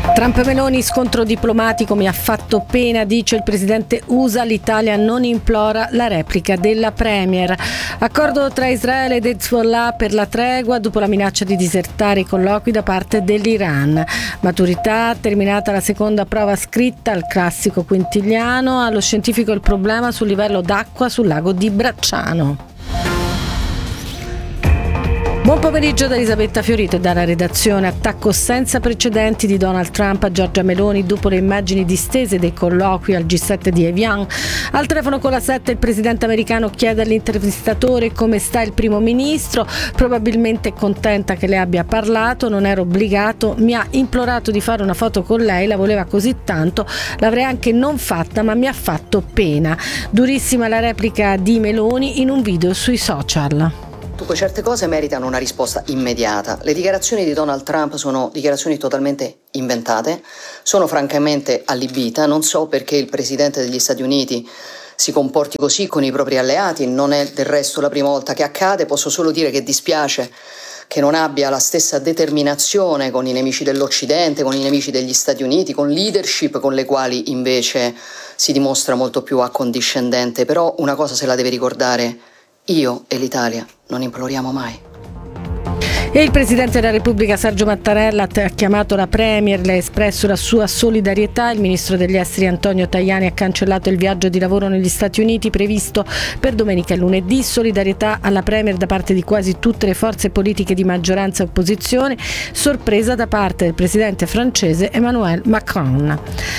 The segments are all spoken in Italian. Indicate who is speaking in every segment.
Speaker 1: Trump-Meloni, scontro diplomatico, mi ha fatto pena, dice il presidente USA, l'Italia non implora la replica della premier. Accordo tra Israele ed Hezbollah per la tregua dopo la minaccia di disertare i colloqui da parte dell'Iran. Maturità, terminata la seconda prova scritta al classico quintiliano, allo scientifico il problema sul livello d'acqua sul lago di Bracciano. Buon pomeriggio da Elisabetta Fiorito e dalla redazione. Attacco senza precedenti di Donald Trump a Giorgia Meloni dopo le immagini distese dei colloqui al G7 di Evian. Al telefono con la 7 il presidente americano chiede all'intervistatore come sta il primo ministro, probabilmente è contenta che le abbia parlato, non ero obbligato, mi ha implorato di fare una foto con lei, la voleva così tanto, l'avrei anche non fatta ma mi ha fatto pena. Durissima la replica di Meloni in un video sui social.
Speaker 2: Certe cose meritano una risposta immediata. Le dichiarazioni di Donald Trump sono dichiarazioni totalmente inventate, sono francamente allibita, non so perché il presidente degli Stati Uniti si comporti così con i propri alleati, non è del resto la prima volta che accade, posso solo dire che dispiace che non abbia la stessa determinazione con i nemici dell'Occidente, con i nemici degli Stati Uniti, con leadership con le quali invece si dimostra molto più accondiscendente, però una cosa se la deve ricordare: io e l'Italia non imploriamo mai.
Speaker 1: E il Presidente della Repubblica Sergio Mattarella ha chiamato la Premier, le ha espresso la sua solidarietà. Il Ministro degli Esteri Antonio Tajani ha cancellato il viaggio di lavoro negli Stati Uniti previsto per domenica e lunedì. Solidarietà alla Premier da parte di quasi tutte le forze politiche di maggioranza e opposizione, sorpresa da parte del Presidente francese Emmanuel Macron.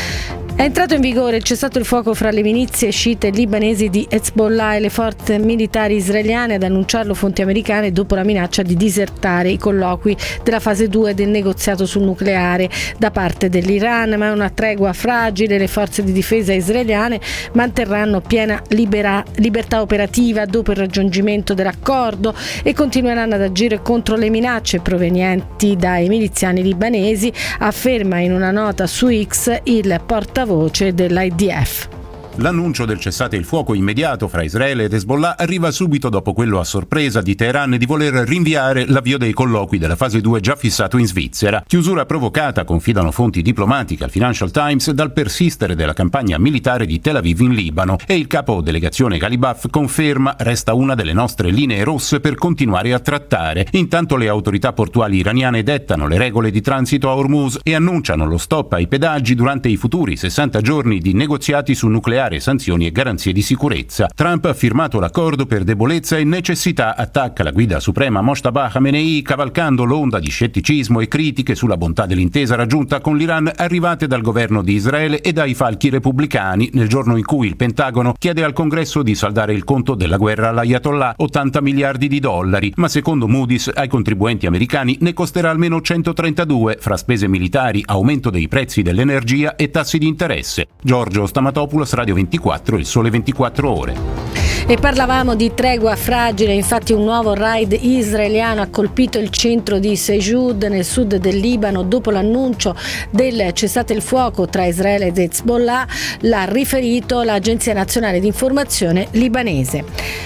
Speaker 1: È entrato in vigore il cessato il fuoco fra le milizie sciite libanesi di Hezbollah e le forze militari israeliane, ad annunciarlo fonti americane dopo la minaccia di disertare i colloqui della fase 2 del negoziato sul nucleare da parte dell'Iran, ma è una tregua fragile. Le forze di difesa israeliane manterranno piena libertà operativa dopo il raggiungimento dell'accordo e continueranno ad agire contro le minacce provenienti dai miliziani libanesi, afferma in una nota su X il portavoce dell'IDF.
Speaker 3: L'annuncio del cessate il fuoco immediato fra Israele ed Hezbollah arriva subito dopo quello a sorpresa di Teheran di voler rinviare l'avvio dei colloqui della fase 2 già fissato in Svizzera. Chiusura provocata, confidano fonti diplomatiche al Financial Times, dal persistere della campagna militare di Tel Aviv in Libano, e il capo delegazione Ghalibaf conferma: resta una delle nostre linee rosse per continuare a trattare. Intanto le autorità portuali iraniane dettano le regole di transito a Hormuz e annunciano lo stop ai pedaggi durante i futuri 60 giorni di negoziati su nucleare, sanzioni e garanzie di sicurezza. Trump ha firmato l'accordo per debolezza e necessità, attacca la guida suprema Mojtaba Khamenei, cavalcando l'onda di scetticismo e critiche sulla bontà dell'intesa raggiunta con l'Iran arrivate dal governo di Israele e dai falchi repubblicani, nel giorno in cui il Pentagono chiede al Congresso di saldare il conto della guerra all'Ayatollah, 80 miliardi di dollari, ma secondo Moody's ai contribuenti americani ne costerà almeno 132 fra spese militari, aumento dei prezzi dell'energia e tassi di interesse. Giorgio Stamatopoulos, Radio 24, Il Sole 24 Ore.
Speaker 1: E parlavamo di tregua fragile, infatti un nuovo raid israeliano ha colpito il centro di Sejud nel sud del Libano dopo l'annuncio del cessate il fuoco tra Israele ed Hezbollah, l'ha riferito l'Agenzia Nazionale di Informazione libanese.